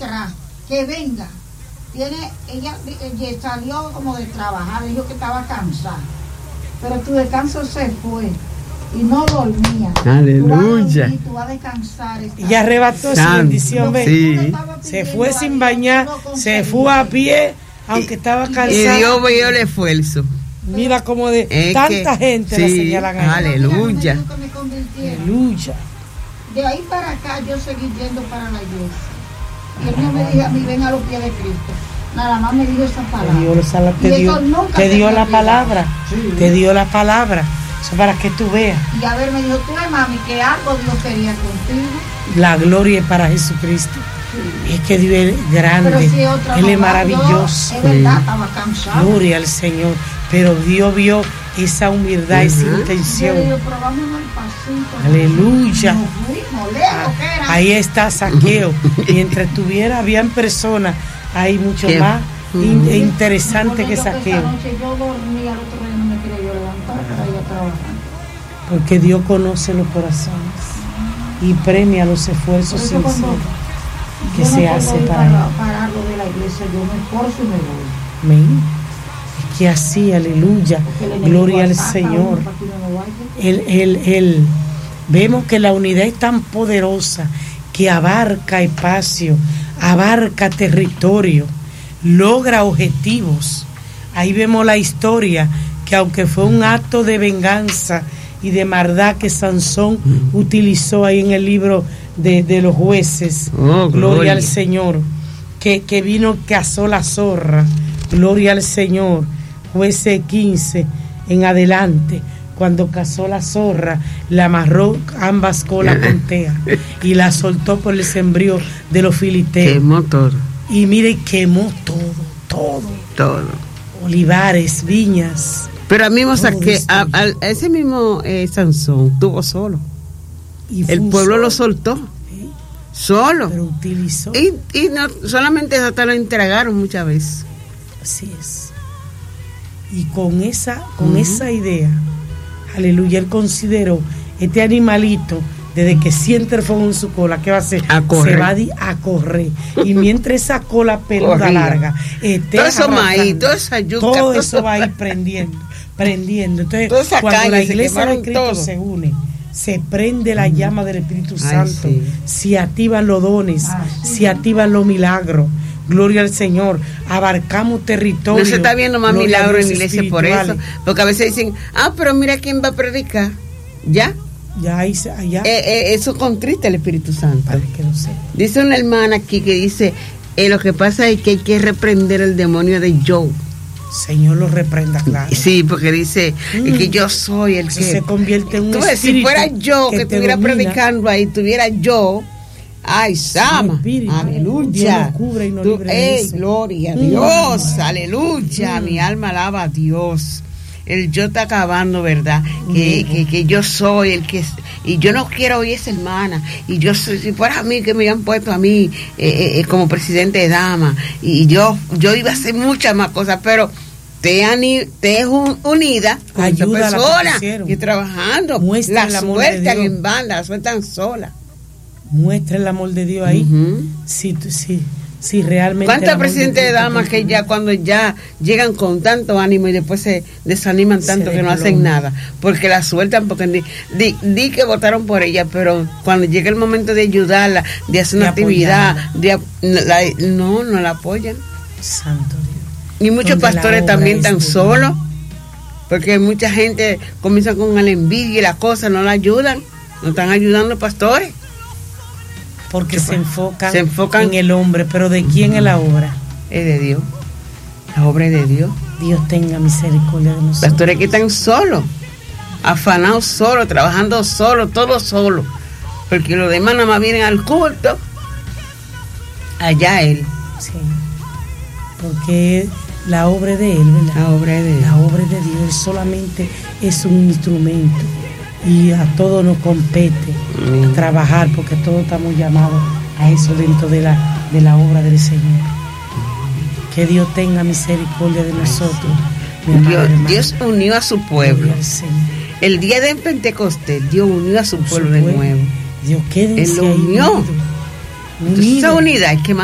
atrás, que venga. Ella salió como de trabajar, dijo que estaba cansada, pero tu descanso se fue y no dormía. Aleluya. Tú vas a descansar. Y arrebató su bendición, ¿ves? Sí. Se fue sin bañar, se fue a pie, aunque estaba cansada. Y Dios vio el esfuerzo. Mira como de tanta gente la señalan a ella. Aleluya. Aleluya. De ahí para acá yo seguí yendo para la iglesia. Y él no me dijo a mí, ven a los pies de Cristo. Nada más me dijo esa palabra. Te dio la palabra. Sí. Te dio la palabra. Eso para que tú veas. Y a ver, me dijo, tú mami, que algo Dios quería contigo. La gloria es para Jesucristo. Sí. Es que Dios es grande. Si Él es maravilloso. Es verdad, estaba cansado. Gloria al Señor. Pero Dios vio esa humildad, esa intención. Yo digo, vámonos al pasito. Aleluya. Lejos, ahí está Zaqueo. Mientras estuviera, habían personas ahí mucho más interesantes que Zaqueo. Yo dormía, al otro día no me quería yo levantar para ir a trabajar. Porque Dios conoce los corazones y premia los esfuerzos sinceros que se hace para Él. Para lo de la iglesia, yo me esfuerzo y me voy. Amén. Es que así, aleluya, gloria al Señor. Vemos que la unidad es tan poderosa que abarca espacio, abarca territorio, logra objetivos. Ahí vemos la historia, que aunque fue un acto de venganza y de maldad que Sansón utilizó ahí en el libro de los jueces, gloria al Señor, que vino, cazó la zorra, gloria al Señor, jueces 15 en adelante. Cuando cazó la zorra, la amarró ambas colas con tea y la soltó por el sembrío de los filisteos. Quemó todo. Y mire, quemó todo. Olivares, viñas. Pero a mí me saqué, a ese mismo Sansón estuvo solo. Y el pueblo lo soltó. ¿Sí? Solo. Pero utilizó. Y no solamente hasta lo entregaron muchas veces. Así es. Y con esa idea, aleluya, él consideró este animalito, desde que siente el fuego en su cola, ¿qué va a hacer? Se va a correr. Y mientras esa cola peluda larga, todo eso maíz, toda esa yuca, todo eso va a ir prendiendo. Entonces, cuando la iglesia de Cristo se une, se prende la llama del Espíritu Santo, se activan los dones, se activan los milagros. Gloria al Señor, abarcamos territorio. No se está viendo más milagros en la iglesia por eso, porque a veces dicen, pero mira quién va a predicar. Ya eso contrista el Espíritu Santo. Que no sé. Dice una hermana aquí que dice, lo que pasa es que hay que reprender el demonio de Joe. Señor lo reprenda, claro. Sí, porque dice que yo soy el que se convierte en un espíritu. Si fuera yo que estuviera predicando ahí, tuviera yo. Ay, Sama, aleluya. Cubre y no libre gloria a Dios, aleluya. Mi alma alaba a Dios. El yo está acabando, ¿verdad? Que yo soy el que. Y yo no quiero oír esa hermana. Y yo, si fuera a mí, que me habían puesto a mí como presidente de dama. Y yo iba a hacer muchas más cosas, pero te es unida con esa persona y trabajando. La sueltan en banda, la sueltan sola. Muestra el amor de Dios ahí. Si realmente. ¿Cuántos presidentes de damas que ya cuando ya llegan con tanto ánimo y después se desaniman tanto que no hacen nada? Porque la sueltan, porque di que votaron por ella, pero cuando llega el momento de ayudarla, de hacer una actividad, no la apoyan. Santo Dios. Y muchos pastores también están solos, porque mucha gente comienza con la envidia y las cosas, no la ayudan, no están ayudando pastores. Porque se enfocan en el hombre, pero ¿de quién es la obra? Es de Dios. La obra es de Dios. Dios tenga misericordia de nosotros. Pastores que están solos, afanados solos, trabajando solos, todos solos. Porque los demás nada más vienen al culto. Allá Él. Sí. Porque la obra es de Él, ¿verdad? La obra es de Él. La obra es de Dios. Él solamente es un instrumento. Y a todos nos compete trabajar, porque todos estamos llamados a eso dentro de la obra del Señor. Que Dios tenga misericordia de nosotros. Dios unió a su pueblo. El día de Pentecostés, Dios unió a su pueblo de nuevo. Dios, quédense Él lo unió. Esa unidad es que